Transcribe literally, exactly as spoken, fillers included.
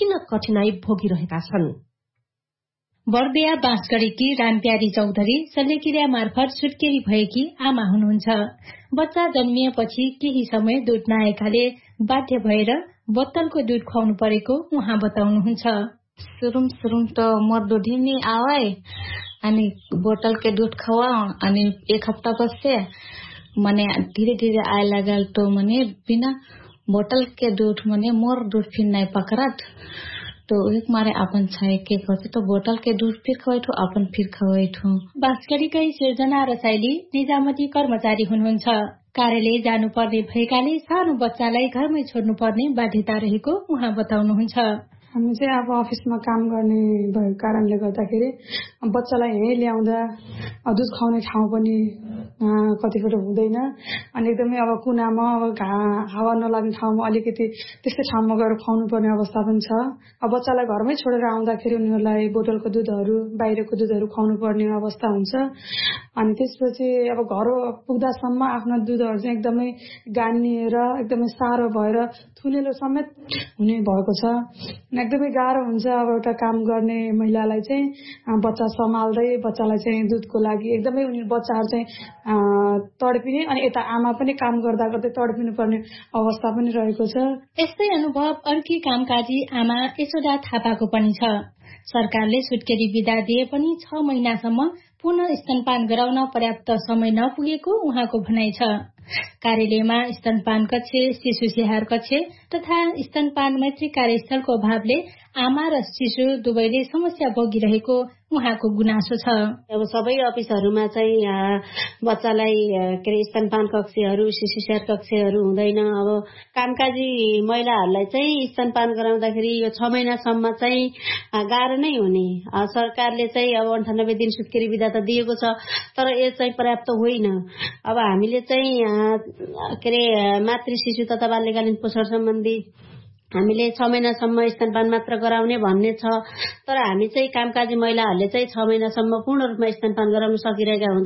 किन कठिनाई भोगिरहेका छन्। बर्दिया बाँसगढीकी रामप्यारी चौधरी शल्यक्रिया मार्फत सुत्केरी भएकी आमा हुनुहुन्छ। बच्चा जन्मिएपछि केही समय दुध नआएकाले बाध्य भएर बोतलको दुध खुवाउनु परेको उहाँ बताउनुहुन्छ। सुरुम सुरुम त मोर दुधी नहीं आवे अनि बोतल के दूध खवाओ अनि एक हफ्ता बसे मने धीरे धीरे आए लगल तो मने बिना बोतल के दूध मने मोर दूध फिर नहीं पकड़त तो एक मारे अपन छाए के कहते तो बोतल के दूध फिर खवाइठो अपन फिर खवाइठो। बाँसगढीकै सिर्जना रसाइली निजामती कर्मचारी हुनुहुन्छ। कार्यालय जानुपर्ने भएकाले सानो बच्चालाई घरमै छोड्नु पर्ने बाध्यता रहेको उहाँ बताउनुहुन्छ। हामी चाहिँ अब अफिसमा काम गर्ने भएको कारणले गर्दाखेरि बच्चालाई यहीँ ल्याउँदा दुध खुवाउने ठाउँ पनि कतिपल्ट हुँदैन अनि एकदमै अब कुनामा अब हावा नलाग्ने ठाउँमा अलिकति त्यस्तै ठाउँमा गएर खुवाउनु पर्ने अवस्था पनि छ। अब बच्चालाई घरमै छोडेर आउँदाखेरि उनीहरूलाई बोतलको दुधहरू बाहिरको दुधहरू खुवाउनु पर्ने अवस्था हुन्छ अनि त्यसपछि अब घर पुग्दासम्म आफ्नो दुधहरू चाहिँ एकदमै गानिएर एकदमै साह्रो भएर थुनेलो समेत हुने भएको छ। एकदमै गाह्रो हुन्छ अब एउटा काम गर्ने महिलालाई चाहिँ बच्चा सम्हाल्दै बच्चालाई चाहिँ दुधको लागि एकदमै उनी बच्चाहरू चाहिँ तडपिने अनि यता आमा पनि काम गर्दा गर्दै तडपिनु पर्ने अवस्था पनि रहेको छ। यस्तै अनुभव अर्की कामकाजी आमा यशोदा थापाको पनि छ। सरकारले सुत्केरी बिदा दिए पनि छ महिनासम्म पुनः स्तनपान गराउन पर्याप्त समय नपुगेको उहाँको भनाइ छ। कार्यालयमा स्तनपान कक्ष, शिशु स्याहार कक्ष तथा स्तनपान मैत्री कार्यस्थलको अभावले आमा र शिशु दुवैले समस्या भोगिरहेको उहाँको गुनासो छ। अब सबै अफिसहरूमा चाहिँ बच्चालाई के अरे स्तनपान कक्षहरू, शिशु स्याहार कक्षहरू हुँदैन। अब कामकाजी महिलाहरूलाई चाहिँ स्तनपान गराउँदाखेरि यो छ महिनासम्म चाहिँ गाह्रो नै हुने। सरकारले चाहिँ अब अन्ठानब्बे दिन सुत्केरी बिदा त दिएको छ तर यो चाहिँ पर्याप्त होइन। अब हामीले चाहिँ के अरे मातृ शिशु तथा बाल्यकालीन पोषण सम्बन्धी हामीले छ महिनासम्म स्तनपान मात्र गराउने भन्ने छ तर हामी चाहिँ कामकाजी महिलाहरूले चाहिँ छ महिनासम्म पूर्ण रूपमा स्तनपान गराउन सकिरहेका हुँदैन।